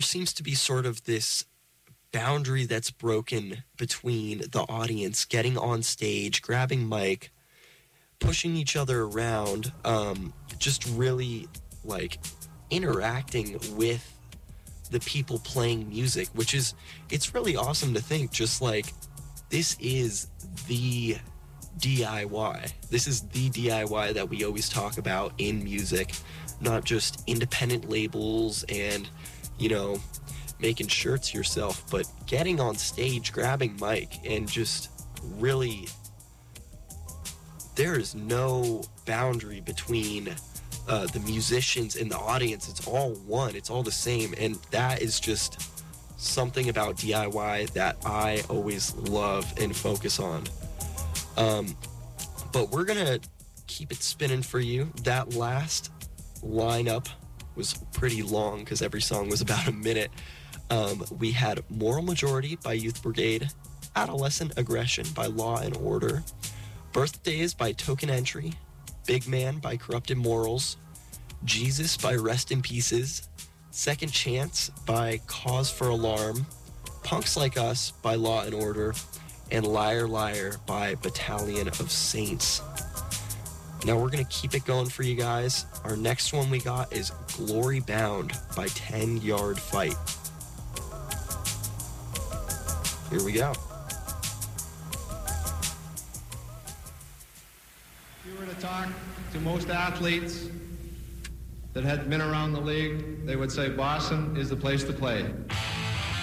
seems to be sort of this boundary that's broken between the audience getting on stage, grabbing mic, pushing each other around, just really like interacting with the people playing music, which is, it's really awesome to think just like this is the DIY. This is the DIY that we always talk about in music, not just independent labels and, you know, making shirts yourself, but getting on stage, grabbing mic, and just really, there is no boundary between the musicians and the audience. It's all one. It's all the same. And that is just something about DIY that I always love and focus on. But we're going to keep it spinning for you. That last lineup was pretty long because every song was about a minute. We had Moral Majority by Youth Brigade, Adolescent Aggression by Law and Order, Birthdays by Token Entry, Big Man by Corrupted Morals, Jesus by Rest in Pieces, Second Chance by Cause for Alarm, Punks Like Us by Law and Order, and Liar Liar by Battalion of Saints. Now we're going to keep it going for you guys. Our next one we got is Glory Bound by 10 Yard Fight. Here we go. If you were to talk to most athletes that had been around the league, they would say Boston is the place to play.